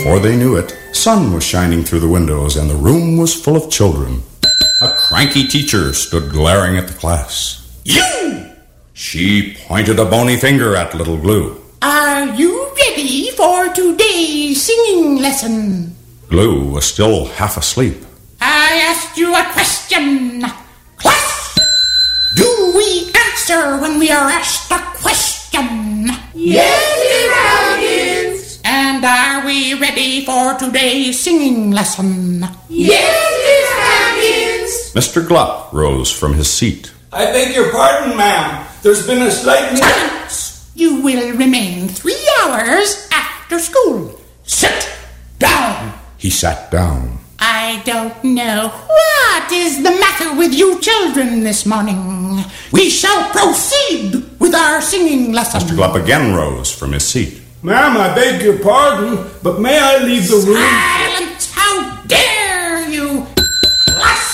Before they knew it, sun was shining through the windows and the room was full of children. A cranky teacher stood glaring at the class. You! She pointed a bony finger at Little Glue. Are you ready for today's singing lesson? Glue was still half asleep. I asked you a question. Class, do we answer when we are asked a question? Yes, Miss Huggins. And are we ready for today's singing lesson? Yes, Miss Huggins. Mr. Gluck rose from his seat. I beg your pardon, ma'am. There's been a slight... Silence! You will remain 3 hours after school. Sit down. He sat down. I don't know what is the matter with you children this morning. We shall proceed with our singing lesson. Mr. Gluck again rose from his seat. Ma'am, I beg your pardon, but may I leave the room?